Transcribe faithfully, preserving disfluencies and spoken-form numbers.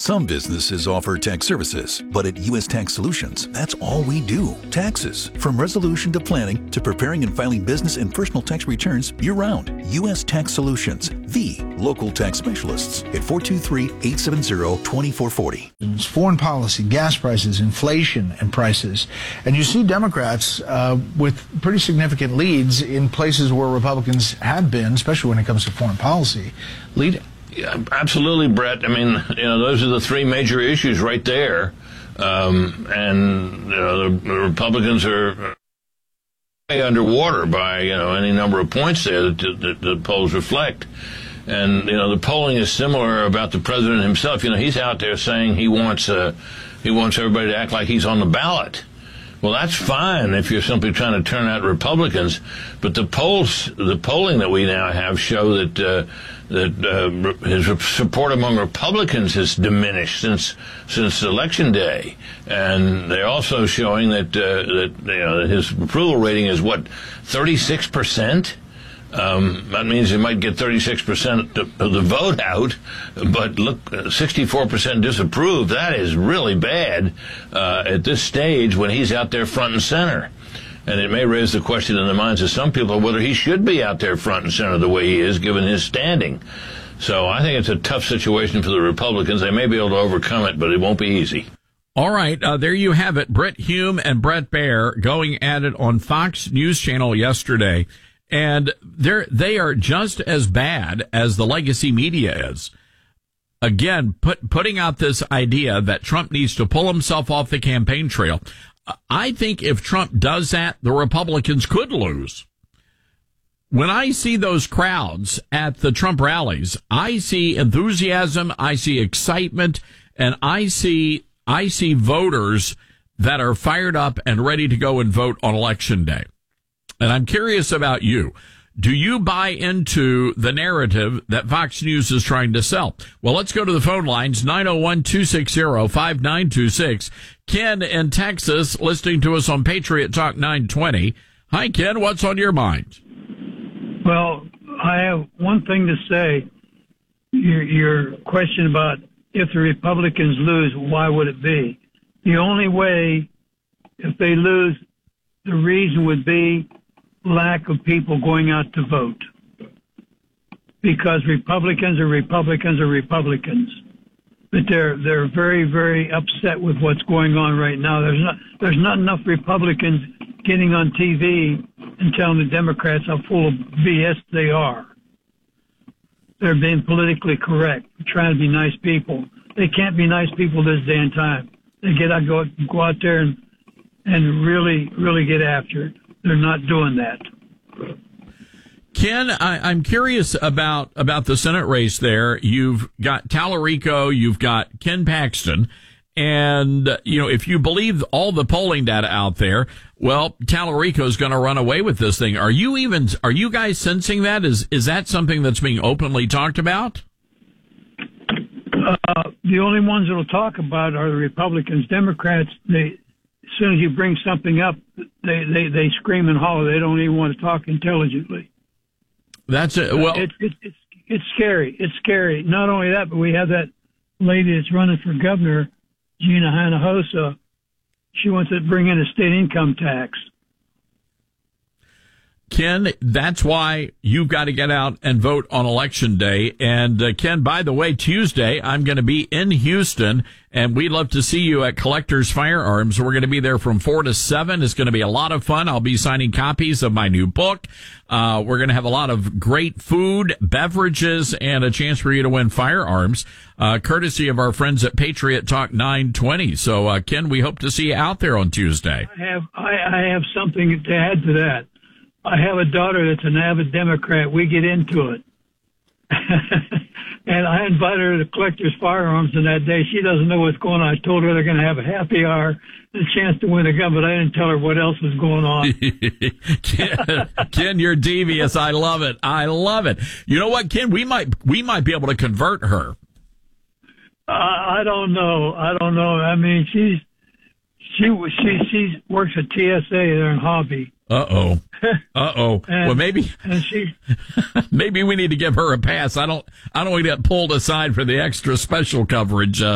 Some businesses offer tax services, but at U S Tax Solutions, that's all we do. Taxes. From resolution to planning to preparing and filing business and personal tax returns year-round. U S Tax Solutions, the local tax specialists at four two three, eight seven zero, two four four zero. It's foreign policy, gas prices, inflation, and prices. And you see Democrats uh, with pretty significant leads in places where Republicans have been, especially when it comes to foreign policy, leading. Yeah, absolutely, Brett. I mean, you know, those are the three major issues right there. Um, and, you know, the, the Republicans are way underwater by, you know, any number of points there that, that the polls reflect. And, you know, the polling is similar about the president himself. You know, he's out there saying he wants, uh, he wants everybody to act like he's on the ballot. Well, that's fine if you're simply trying to turn out Republicans, but the polls, the polling that we now have show that uh, that uh, his support among Republicans has diminished since since election day, and they're also showing that uh, that you know that his approval rating is what thirty-six percent. Um, that means he might get thirty-six percent of the vote out, but look, sixty-four percent disapprove. That is really bad uh, at this stage when he's out there front and center. And it may raise the question in the minds of some people whether he should be out there front and center the way he is, given his standing. So I think it's a tough situation for the Republicans. They may be able to overcome it, but it won't be easy. All right, uh, there you have it. Brit Hume and Bret Baier going at it on Fox News Channel yesterday. And they're, they are just as bad as the legacy media is. Again, put, putting out this idea that Trump needs to pull himself off the campaign trail. I think if Trump does that, the Republicans could lose. When I see those crowds at the Trump rallies, I see enthusiasm, I see excitement, and I see, I see voters that are fired up and ready to go and vote on Election Day. And I'm curious about you. Do you buy into the narrative that Fox News is trying to sell? Well, let's go to the phone lines, nine oh one, two six zero, five nine two six. Ken in Texas, listening to us on Patriot Talk nine twenty. Hi, Ken. What's on your mind? Well, I have one thing to say. Your, your question about if the Republicans lose, why would it be? The only way, if they lose, the reason would be lack of people going out to vote, because Republicans are Republicans are Republicans, but they're they're very very upset with what's going on right now. There's not there's not enough Republicans getting on T V and telling the Democrats how full of B S they are. They're being politically correct, trying to be nice people. They can't be nice people this day and time. They get out go go out there and and really really get after it. They're not doing that. Ken, I, I'm curious about, about the Senate race there. You've got Tallarico, you've got Ken Paxton, and, you know, if you believe all the polling data out there, well, Tallarico's going to run away with this thing. Are you even, are you guys sensing that? Is, is that something that's being openly talked about? Uh, the only ones that'll talk about are the Republicans. Democrats, they, as soon as you bring something up, they, they, they scream and holler. They don't even want to talk intelligently. That's it. Well, it, it, it's it's scary. It's scary. Not only that, but we have that lady that's running for governor, Gina Hinojosa. She wants to bring in a state income tax. Ken, that's why you've got to get out and vote on Election Day. And, uh, Ken, by the way, Tuesday, I'm going to be in Houston, and we'd love to see you at Collectors Firearms. We're going to be there from four to seven. It's going to be a lot of fun. I'll be signing copies of my new book. Uh, we're going to have a lot of great food, beverages, and a chance for you to win firearms, uh, courtesy of our friends at Patriot Talk nine twenty. So, uh, Ken, we hope to see you out there on Tuesday. I have, I, I have something to add to that. I have a daughter that's an avid Democrat. We get into it. And I invited her to Collectors Firearms on that day. She doesn't know what's going on. I told her they're going to have a happy hour and a chance to win a gun, but I didn't tell her what else was going on. Ken, Ken, you're devious. I love it. I love it. You know what, Ken? We might we might be able to convert her. Uh, I don't know. I don't know. I mean, she's she she she works at T S A there in Hobby. Uh-oh. Uh-oh. And, well, maybe and she, maybe we need to give her a pass. I don't I don't want to get pulled aside for the extra special coverage. Uh,